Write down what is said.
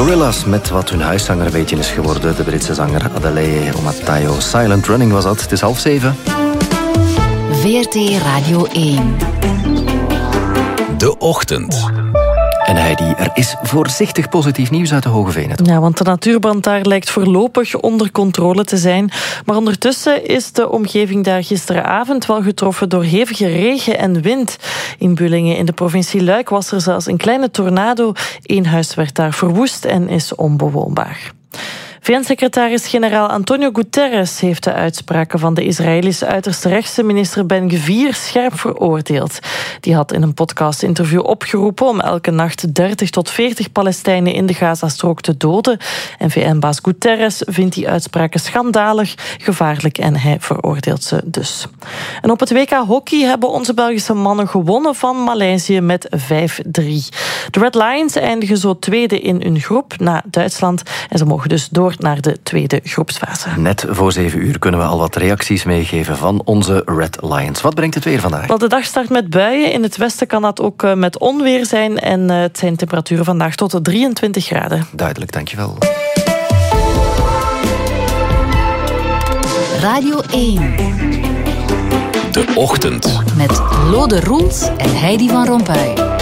Gorillaz met wat hun huiszanger een beetje is geworden. De Britse zanger Adelaide Omatayo. Silent Running was dat. Het is 6:30. VRT Radio 1. De Ochtend. En Heidi, er is voorzichtig positief nieuws uit de Hogeveen. Ja, want de natuurbrand daar lijkt voorlopig onder controle te zijn. Maar ondertussen is de omgeving daar gisteravond wel getroffen door hevige regen en wind. In Bullingen in de provincie Luik was er zelfs een kleine tornado. 1 huis werd daar verwoest en is onbewoonbaar. VN-secretaris-generaal Antonio Guterres heeft de uitspraken van de Israëlische uiterst rechtse minister Ben-Gvir scherp veroordeeld. Die had in een podcast-interview opgeroepen om elke nacht 30 tot 40 Palestijnen in de Gazastrook te doden. En VN-baas Guterres vindt die uitspraken schandalig, gevaarlijk en hij veroordeelt ze dus. En op het WK hockey hebben onze Belgische mannen gewonnen van Maleisië met 5-3. De Red Lions eindigen zo tweede in hun groep na Duitsland en ze mogen dus door naar de tweede groepsfase. Net voor 7:00 kunnen we al wat reacties meegeven van onze Red Lions. Wat brengt het weer vandaag? Wel, de dag start met buien. In het westen kan dat ook met onweer zijn. En het zijn temperaturen vandaag tot 23 graden. Duidelijk, dankjewel. Radio 1. De Ochtend. Met Lode Roels en Heidi van Rompuy.